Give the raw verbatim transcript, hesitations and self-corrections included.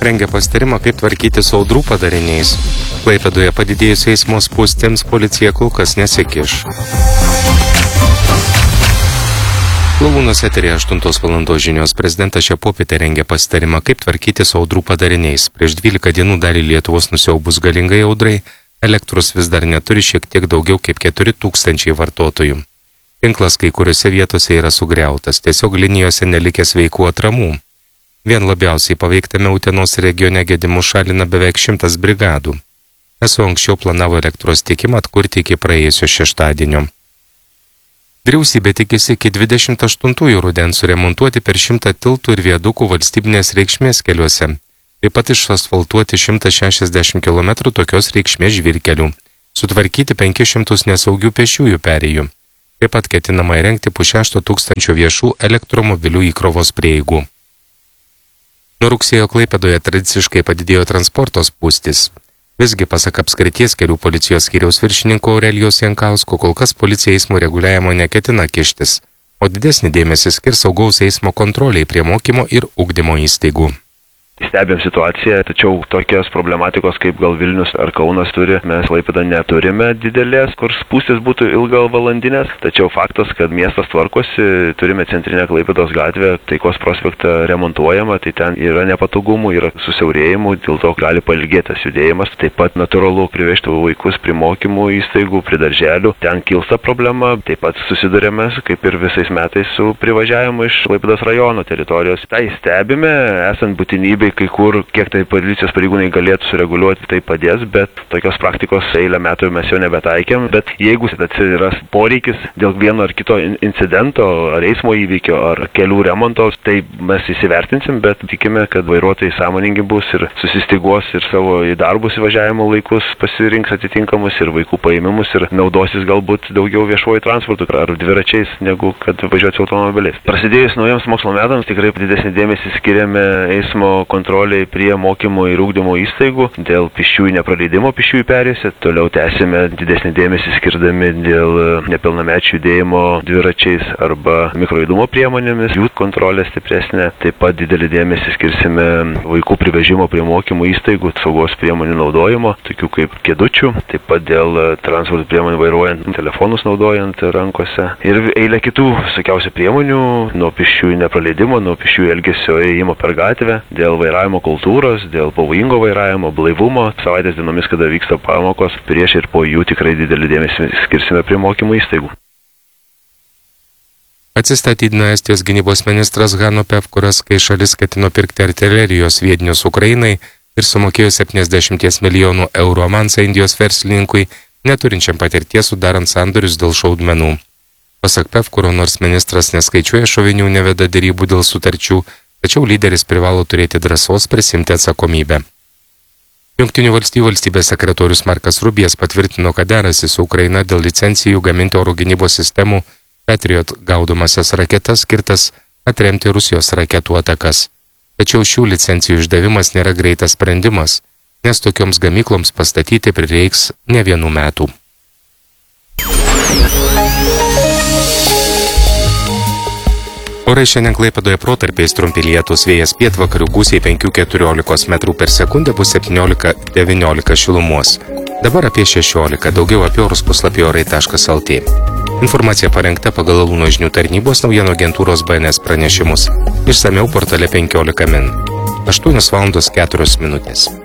rengia pasitarimą, kaip tvarkyti su audrų padariniais. Klaipėdoje padidėjus eismo spūstims policija kol kas nesikiš. Lavūnos eteryje aštuntos valandos žinios. Prezidentas šią popietę rengia pasitarimą, kaip tvarkyti su audrų padariniais. Prieš dvylika dienų dalį Lietuvos nusiaubus galingai audrai, elektros vis dar neturi šiek tiek daugiau kaip keturi tūkstančiai vartotojų. Tinklas kai kuriuose vietose yra sugriautas, tiesiog linijose nelikęs veikų atramų. Vien labiausiai paveiktame Utenos regione gedimų šalina beveik šimtas brigadų. Eso anksčiau planavo elektros tiekimą atkurti iki praėjusio šeštadienio. Vyriausybė tikisi iki dvidešimt aštuntųjų rudens suremontuoti per šimtą tiltų ir viadukų valstybinės reikšmės keliuose. Taip pat išasfaltuoti šimtą šešiasdešimt kilometrų tokios reikšmės žvyrkelių, sutvarkyti penkis šimtus nesaugių pėsčiųjų perėjų. Taip pat ketinama įrengti pusšešto tūkstančio viešų elektromobilių įkrovos prieigų. Nuo rugsėjo Klaipėdoje tradiciškai padidėjo transporto spūstis. Visgi, pasak apskrities kelių policijos skyriaus viršininko Aurelijos Jankausko, kol kas policija eismo reguliavimo neketina kištis, o didesnį dėmesį skirs saugaus eismo kontroliai prie mokymo ir ugdymo įstaigų. Stebėm situaciją, tačiau tokios problematikos kaip gal Vilnius ar Kaunas turi, mes Klaipėda neturime didelės, kur spūstis būtų ilgo valandinės, tačiau faktas, kad miestas tvarkosi, turime centrinę Klaipėdos gatvę, Taikos prospektą remontuojama, tai ten yra nepatogumų, yra susiaurėjimų, dėl to gali pailgėtas judėjimas, taip pat natūralu privežti vaikus prie mokymų įstaigų, prie darželių, ten kilsta problema, taip pat susidurėme, kaip ir visais metais, su privažiavimu iš Klaipėdos rajono teritorijos. Tai stebime, esant būtinybė kai kur, kiek tai policijos pareigūnai galėtų sureguliuoti, tai padės, bet tokios praktikos eilę metų mes jau nebetaikėm, bet jeigu atsiras poreikis dėl vieno ar kito incidento, ar eismo įvykio, ar kelių remonto, tai mes įsivertinsim, bet tikime, kad vairuotojai sąmoningi bus ir susistygos ir savo į darbus įvažiavimo laikus pasirinks atitinkamus ir vaikų paėmimus ir naudosis galbūt daugiau viešuoju transportu ar dviračiais, negu kad važiuoti automobiliais. Prasidėjus naujams mokslo metams tikrai didesnį dėmesį skiriame eismo kontroliai prie mokymo ir ugdymo įstaigų dėl pėsčiųjų nepraleidimo pėsčiųjų perėjose. Toliau tęsime didesnį dėmesį skirdami dėl nepilnamečių judėjimo dviračiais arba mikrojudumo priemonėmis, jų kontrolė stipresnė. Taip pat didelį dėmesį skirsime vaikų privežimo prie mokymo įstaigų, saugos priemonių naudojimo, tokių kaip kėdučių, taip pat dėl transporto priemonių vairuojant, telefonus naudojant rankose ir eilė kitų visokiausių priemonių nuo pėsčiųjų nepraleidimo, nuo pėsčiųjų elgesio ėjimo per gatvę, dėl vairavimo kultūros, dėl pavojingo vairavimo, blaivumo. Savaitės dienomis, kada vyksta pamokos, prieš ir po jų tikrai didelį dėmesį skirsime prie mokymo įstaigų. Atsistatydino Estijos gynybos ministras Hanno Pevkuras, kai šalis ketino pirkti artilerijos sviedinius Ukrainai ir sumokėjo septyniasdešimt milijonų eurų avansą Indijos verslininkui, neturinčiam patirties sudarant sandorius dėl šaudmenų. Pasak Pevkuro, nors ministras neskaičiuoja šovinių, neveda derybų dėl sutarčių, tačiau lyderis privalo turėti drąsos prisimti atsakomybę. Jungtinių valstijų valstybės sekretorius Markas Rubijas patvirtino, kad derasi su Ukraina dėl licencijų gaminti oro gynybos sistemų Patriot gaudomasias raketas skirtas atremti Rusijos raketų atakas. Tačiau šių licencijų išdavimas nėra greitas sprendimas, nes tokioms gamykloms pastatyti prireiks ne vienų metų. Orai šiandien Klaipėdoje protarpiais trumpi lietūs, vėjas pietvakarių gūsiai penki keturiolika metrų per sekundę, bus septyniolika devyniolika šilumos. Dabar apie šešiolika, daugiau apie orus puslapį orai taškas lt. Informacija parengta pagal Lavūno žinių tarnybos naujienų agentūros B N S pranešimus. Išsamiau portale penkiolika min. aštuonios valandos keturios minutės.